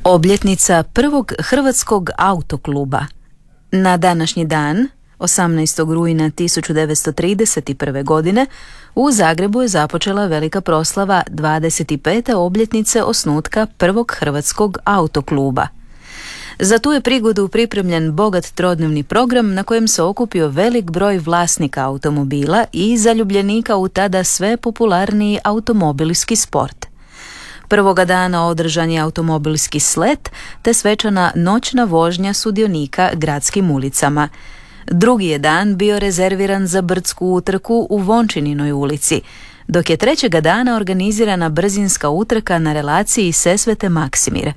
Obljetnica prvog hrvatskog autokluba. Na današnji dan, 18. rujna 1931. godine, u Zagrebu je započela velika proslava 25. obljetnice osnutka prvog hrvatskog autokluba. Za tu je prigodu pripremljen bogat trodnevni program na kojem se okupio velik broj vlasnika automobila i zaljubljenika u tada sve popularniji automobilski sport. Prvoga dana održan je automobilski slet te svečana noćna vožnja sudionika gradskim ulicama. Drugi je dan bio rezerviran za brdsku utrku u Vončininoj ulici, dok je trećega dana organizirana brzinska utrka na relaciji Sesvete-Maksimir.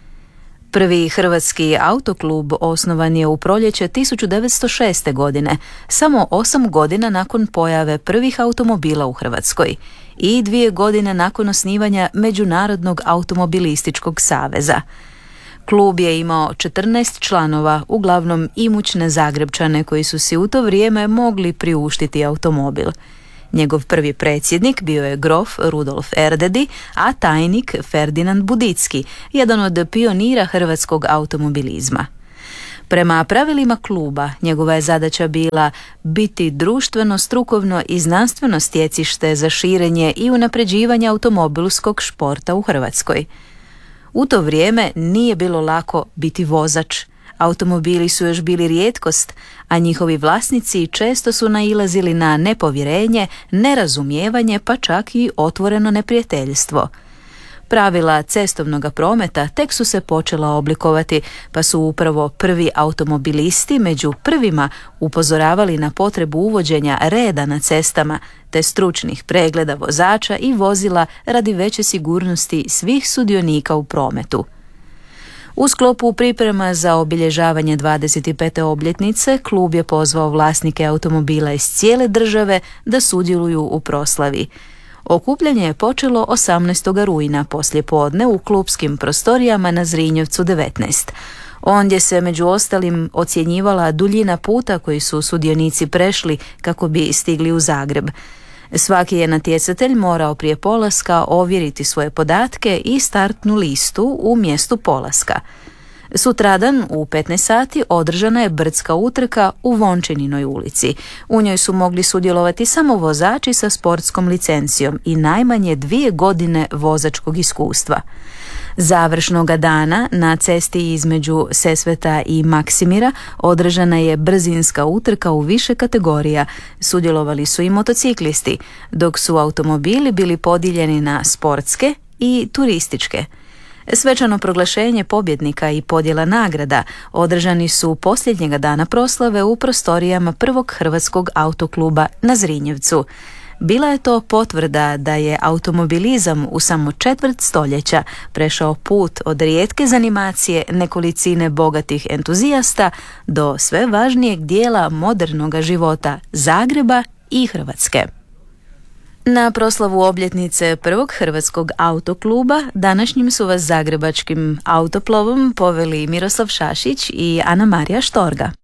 Prvi hrvatski autoklub osnovan je u proljeće 1906. godine, samo 8 godina nakon pojave prvih automobila u Hrvatskoj i 2 godine nakon osnivanja Međunarodnog automobilističkog saveza. Klub je imao 14 članova, uglavnom imućne Zagrebčane koji su si u to vrijeme mogli priuštiti automobil. Njegov prvi predsjednik bio je grof Rudolf Erdedi, a tajnik Ferdinand Budicki, jedan od pionira hrvatskog automobilizma. Prema pravilima kluba, njegova je zadaća bila biti društveno, strukovno i znanstveno stjecište za širenje i unapređivanje automobilskog športa u Hrvatskoj. U to vrijeme nije bilo lako biti vozač. Automobili su još bili rijetkost, a njihovi vlasnici često su nailazili na nepovjerenje, nerazumijevanje pa čak i otvoreno neprijateljstvo. Pravila cestovnog prometa tek su se počela oblikovati, pa su upravo prvi automobilisti među prvima upozoravali na potrebu uvođenja reda na cestama te stručnih pregleda vozača i vozila radi veće sigurnosti svih sudionika u prometu. U sklopu priprema za obilježavanje 25. obljetnice, klub je pozvao vlasnike automobila iz cijele države da sudjeluju u proslavi. Okupljanje je počelo 18. rujna poslijepodne u klubskim prostorijama na Zrinjevcu 19. Ondje se među ostalim ocjenjivala duljina puta koji su sudionici prešli kako bi stigli u Zagreb. Svaki je natjecatelj morao prije polaska ovjeriti svoje podatke i startnu listu u mjestu polaska. Sutradan u 15 sati održana je brdska utrka u Vončininoj ulici. U njoj su mogli sudjelovati samo vozači sa sportskom licencijom i najmanje 2 godine vozačkog iskustva. Završnoga dana na cesti između Sesveta i Maksimira održana je brzinska utrka u više kategorija. Sudjelovali su i motociklisti, dok su automobili bili podijeljeni na sportske i turističke. Svečano proglašenje pobjednika i podjela nagrada održani su posljednjega dana proslave u prostorijama prvog hrvatskog autokluba na Zrinjevcu. Bila je to potvrda da je automobilizam u samo 1/4 stoljeća prešao put od rijetke zanimacije nekolicine bogatih entuzijasta do sve važnijeg dijela modernog života Zagreba i Hrvatske. Na proslavu obljetnice prvog hrvatskog autokluba današnjim su vas zagrebačkim autoplovom poveli Miroslav Šašić i Ana Marija Štorga.